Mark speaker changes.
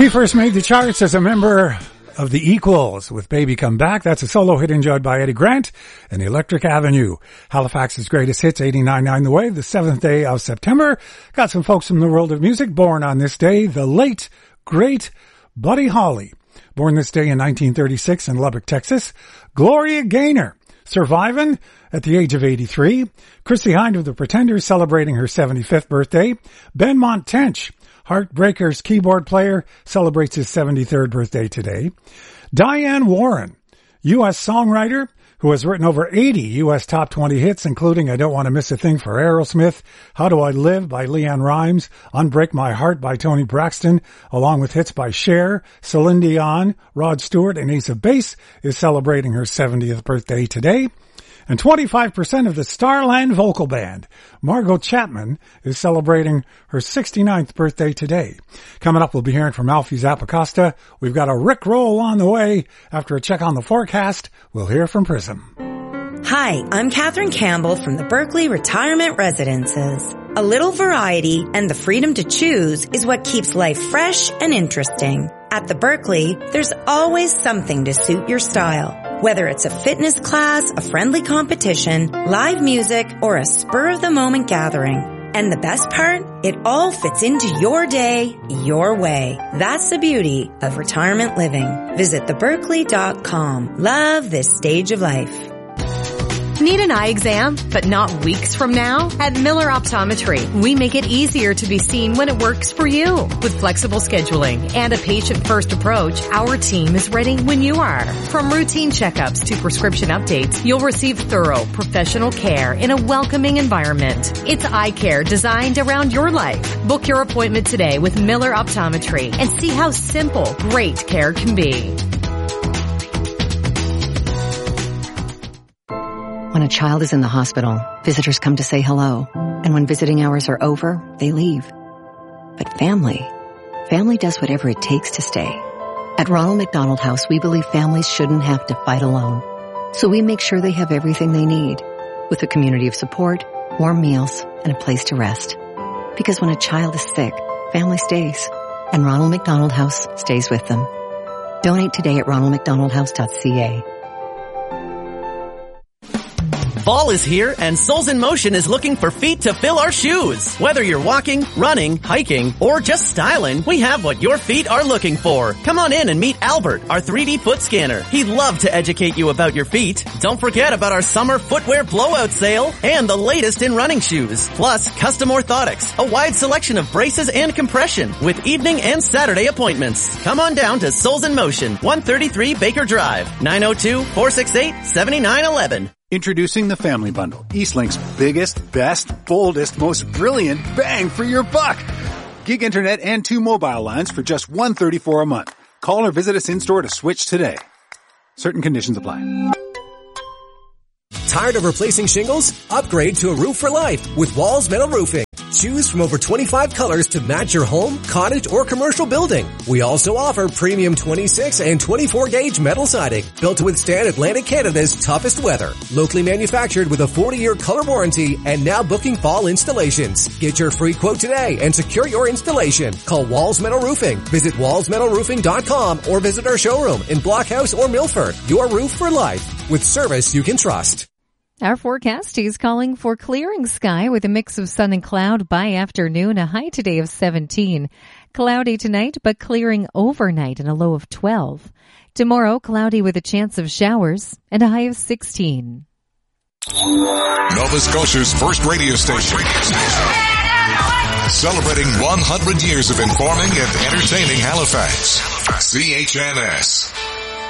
Speaker 1: He first made the charts as a member of the Equals with Baby Come Back. That's a solo hit enjoyed by Eddie Grant and Electric Avenue. Halifax's greatest hits, 89.9 The Wave, the 7th day of September. Got some folks from the world of music born on this day. The late, great Buddy Holly, born this day in 1936 in Lubbock, Texas. Gloria Gaynor, surviving at the age of 83. Chrissie Hynde of the Pretenders, celebrating her 75th birthday. Benmont Tench, Heartbreakers keyboard player, celebrates his 73rd birthday today. Diane Warren, U.S. songwriter, who has written over 80 U.S. top 20 hits, including I Don't Want to Miss a Thing for Aerosmith, How Do I Live by Leanne Rimes, Unbreak My Heart by Toni Braxton, along with hits by Cher, Celine Dion, Rod Stewart, and Ace of Base, is celebrating her 70th birthday today. And 25% of the Starland Vocal Band, Margot Chapman, is celebrating her 69th birthday today. Coming up, we'll be hearing from Alfie Zappacosta. We've got a Rick Roll on the way. After a check on the forecast, we'll hear from Prism.
Speaker 2: Hi, I'm Catherine Campbell from the Berkeley Retirement Residences. A little variety and the freedom to choose is what keeps life fresh and interesting. At the Berkeley, there's always something to suit your style. Whether it's a fitness class, a friendly competition, live music, or a spur-of-the-moment gathering. And the best part? It all fits into your day, your way. That's the beauty of retirement living. Visit theberkeley.com. Love this stage of life.
Speaker 3: Need an eye exam, but not weeks from now? At Miller Optometry, we make it easier to be seen when it works for you. With flexible scheduling and a patient-first approach, our team is ready when you are. From routine checkups to prescription updates, you'll receive thorough, professional care in a welcoming environment. It's eye care designed around your life. Book your appointment today with Miller Optometry and see how simple, great care can be.
Speaker 4: When a child is in the hospital, visitors come to say hello. And when visiting hours are over, they leave. But family does whatever it takes to stay. At Ronald McDonald House, we believe families shouldn't have to fight alone. So we make sure they have everything they need, with a community of support, warm meals, and a place to rest. Because when a child is sick, family stays. And Ronald McDonald House stays with them. Donate today at ronaldmcdonaldhouse.ca.
Speaker 5: Fall is here and Souls in Motion is looking for feet to fill our shoes. Whether you're walking, running, hiking, or just styling, we have what your feet are looking for. Come on in and meet Albert, our 3D foot scanner. He'd love to educate you about your feet. Don't forget about our summer footwear blowout sale and the latest in running shoes. Plus, custom orthotics, a wide selection of braces and compression with evening and Saturday appointments. Come on down to Souls in Motion, 133 Baker Drive, 902-468-7911.
Speaker 6: Introducing the Family Bundle, Eastlink's biggest, best, boldest, most brilliant bang for your buck. Gig internet and 2 mobile lines for just $134 a month. Call or visit us in-store to switch today. Certain conditions apply.
Speaker 7: Tired of replacing shingles? Upgrade to a roof for life with Walls Metal Roofing. Choose from over 25 colors to match your home, cottage, or commercial building. We also offer premium 26 and 24 gauge metal siding built to withstand Atlantic Canada's toughest weather. Locally manufactured with a 40-year color warranty and now booking fall installations. Get your free quote today and secure your installation. Call Walls Metal Roofing. Visit wallsmetalroofing.com or visit our showroom in Blockhouse or Milford. Your roof for life with service you can trust.
Speaker 8: Our forecast is calling for clearing sky with a mix of sun and cloud by afternoon, a high today of 17. Cloudy tonight, but clearing overnight and a low of 12. Tomorrow, cloudy with a chance of showers and a high of 16.
Speaker 9: Nova Scotia's first radio station. Celebrating 100 years of informing and entertaining Halifax. CHNS.